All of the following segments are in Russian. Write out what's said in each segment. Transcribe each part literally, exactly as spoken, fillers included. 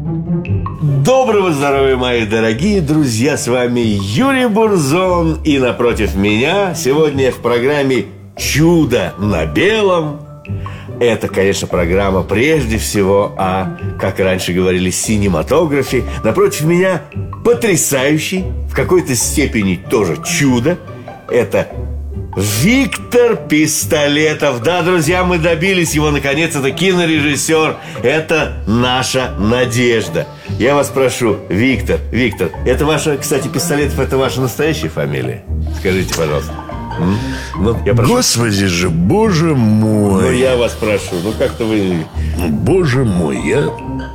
Доброго здоровья, мои дорогие друзья! С вами Юрий Бурзон. И напротив меня сегодня в программе «Чудо на белом». Это, конечно, программа прежде всего о, как раньше говорили, синематографе. Напротив меня потрясающий, в какой-то степени тоже чудо. Это Виктор Пистолетов. Да, друзья, мы добились его, наконец. Это кинорежиссер. Это наша надежда. Я вас прошу, Виктор, Виктор, это ваша, кстати, Пистолетов, это ваша настоящая фамилия? Скажите, пожалуйста. М? Ну, я прошу. Господи же, боже мой. Ну, я вас прошу, ну как-то вы... Боже мой, я...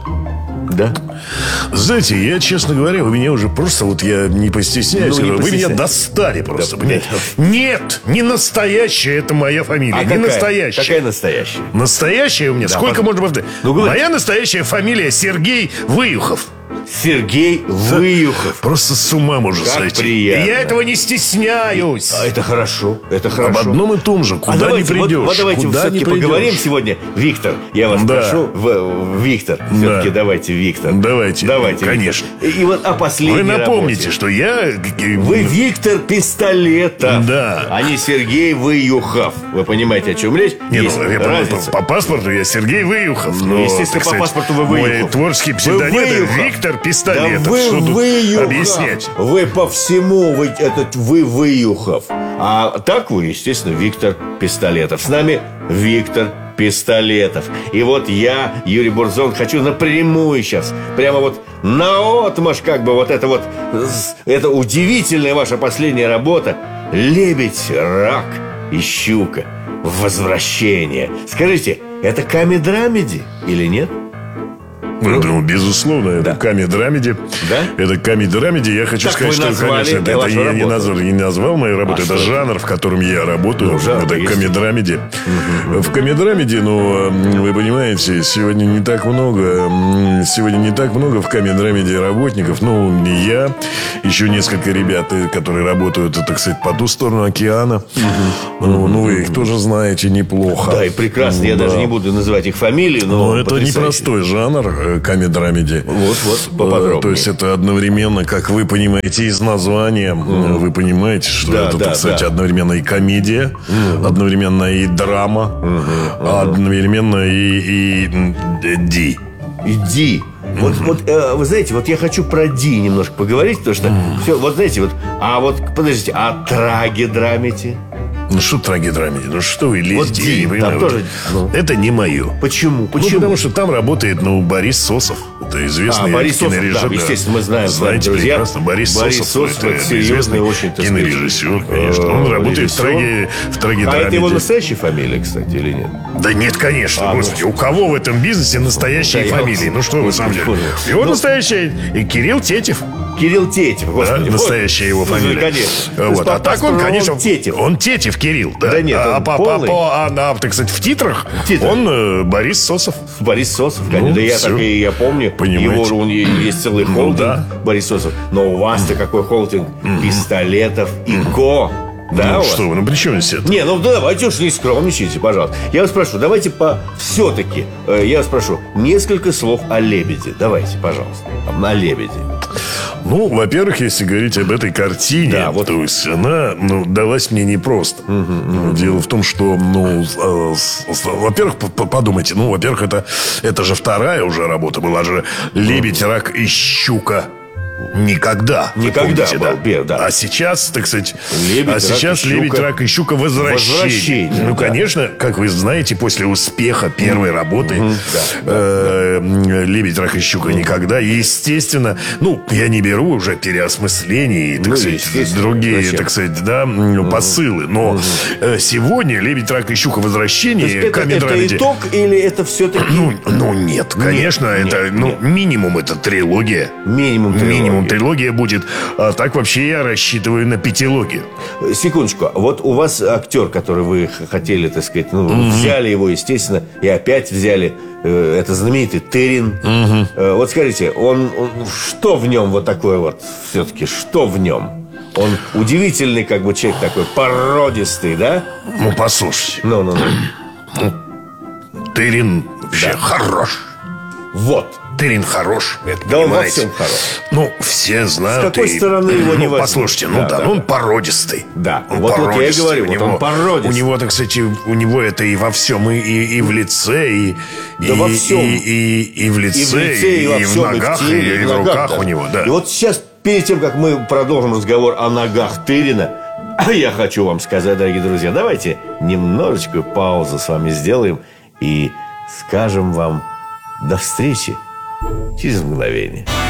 Да? Знаете, я, честно говоря, вы меня уже просто, вот я не постесняюсь, Ну, не вы постесняюсь. меня достали просто, Да, понимаете? Нет, не настоящая, это моя фамилия, А не какая? настоящая. Какая настоящая? Настоящая у меня? Да, Сколько пожалуйста. можно повторять? Ну, говори. Моя настоящая фамилия Сергей Выюхов. Сергей Выюхов. Просто с ума можно Как сойти. приятно. И я этого не стесняюсь. А это хорошо, это хорошо. Об одном и том же, куда а давайте, не придешь. Вот, вот давайте куда все-таки не придешь. поговорим сегодня. Виктор, я вас Да. прошу, в, в- Виктор, все-таки Да. давайте, Виктор. Давайте, Давайте, конечно. Виктор. И, и вот о последней Вы напомните, работе. что я... Вы Виктор Пистолетов, Да. а не Сергей Выюхов. Вы понимаете, о чем речь? Не, Есть ну, я по, разница. по паспорту я Сергей Выюхов. Ну, но, естественно, так по сказать, паспорту вы мой Выюхов. творческий Вы псевдоним Выюхов. Виктор Пистолетов. Да вы Что тут Выюхов. объяснять? Вы по всему, вы, этот вы Выюхов. А так вы, естественно, Виктор Пистолетов. С нами Виктор Пистолетов. И вот я, Юрий Бурзон, хочу напрямую сейчас, прямо вот наотмашь, как бы вот это вот, это удивительная ваша последняя работа. «Лебедь, рак и щука. Возвращение». Скажите, это камедрамеди или нет? Ну, ну, безусловно, это Да. камедрамеди. Да? Это камедрамеди. Я хочу Так сказать, вы что, назвали конечно, это, вашу это я не работу. назвал, не назвал мою работу. А это что жанр, в котором я работаю. Ну, жанр это есть. камедрамеди. В камедрамеди, ну, вы понимаете, сегодня не так много, м, сегодня не так много в камедрамеди работников. Ну, не я, еще несколько ребят, э, которые работают, так сказать, по ту сторону океана. Ну, ну, вы их тоже знаете неплохо. Да, и прекрасно. Я Да. даже не буду называть их фамилии, но, Но это потрясающе. непростой жанр э, камедрамеди. Вот, вот, поподробнее. Э, То есть это одновременно, как вы понимаете из названия, э, вы понимаете, что Да, это, да, так сказать, да. одновременно и комедия, одновременно и драма, одновременно и, и м, э, ди. Иди. Вот, вот э, вы знаете, вот я хочу про Ди немножко поговорить, потому что все, вот знаете, вот, а вот, подождите, а трагедрамити? Ну что трагедрамеди? Ну что вы Вот лезете? Ди, Я не там понимаю. тоже, ну. Это не мое. Почему? Ну, Почему? потому что там работает, ну, Борис Сосов. Это известный А, Борис Сосов, кинорежиссер. да, естественно, мы знаем, Знаете знаем, друзья. прекрасно. Борис, Борис Сосов, Сосов, это, это серьезный известный очень, так сказать, кинорежиссер, конечно. Он э, работает в, режиссер. траги, в А трагедрамеди. это его настоящая фамилия, кстати, или нет? Да нет, конечно, А, господи. ну. У кого в этом бизнесе настоящие Да, я фамилии? вот- Ну что вы, сам деле. понял. Его Ну. настоящая и Кирилл Тетев. Кирилл Тетев, Да, господи. вот. настоящая его Ну, фамилия. конечно. То есть Вот. по А так он, паспорту конечно, Тетев. он Тетев Кирилл. Да, Да нет, а, он по, по, полный. по- а, на, так сказать, в титрах Титрах. он э, Борис Сосов. Борис Сосов, конечно. Ну, да я всё. так и я помню. Понимаете. Его, он, есть целый Ну, холдинг, да. Борис Сосов. Но у вас-то какой холдинг? Пистолетов и Ко. Да, Ну у вас? что вы, ну при чем здесь это? Не, ну да, давайте уж не скромничайте, пожалуйста. Я вас прошу, давайте по... Все-таки, э, я вас прошу, несколько слов о «Лебеде». Давайте, пожалуйста, о «Лебеде». Ну, во-первых, если говорить об этой картине, Да, вот. то есть она, ну, далась мне непросто. Дело в том, что, ну, э, с- с- во-первых, п- п- подумайте, ну, во-первых, это, это же вторая уже работа была же «Лебедь, рак и щука». Никогда. вы Никогда помните, был, Бер, да. А сейчас, так сказать, «Лебедь, а рак сейчас и «Лебедь, щука». рак и щука» возвращение. Возвращение, Ну, да. конечно, как вы знаете, после успеха первой работы э, «Лебедь, рак и щука» никогда. Естественно, ну, я не беру уже переосмысление и, так Ну, сказать, естественно. другие, Зачем? так сказать, да, м, посылы. Но э, сегодня «Лебедь, рак и щука» То есть возвращение это, это камедрамеди. итог или это все-таки Ну, ну, нет, конечно, нет, это, ну, нет. минимум это трилогия. минимум трилогии? Минимум трилогия будет. А так вообще я рассчитываю на пятилогию. Секундочку, вот у вас актер, который вы х- хотели, так сказать, ну, взяли его, естественно, и опять взяли, э, это знаменитый Терин. Э, вот скажите, он, он- что в нем вот такое вот, все-таки, что в нем? Он удивительный, как бы, человек такой, породистый, да? Ну, послушайте, Ну, ну, ну. Терин вообще хорош. Вот. Тырин хорош, это Да он во понимаете. всем хорош. Ну, все знают. С какой и- стороны его не ну, возьмешь. послушайте, ну Да, да, да, ну, он да. породистый. Да, Он вот- вот я и породистый. говорю, У вот него- он породистый. У него-то, кстати, у него это и во всем, и, и, и в лице, и, Да и, во всем. и, и, и в лице, И в лице, и, во в всем, ногах, и в теле, и, и в ногах руках даже. у него, да. И вот сейчас, перед тем, как мы продолжим разговор о ногах Тырина, я хочу вам сказать, дорогие друзья, давайте немножечко паузу с вами сделаем и скажем вам до встречи через мгновение.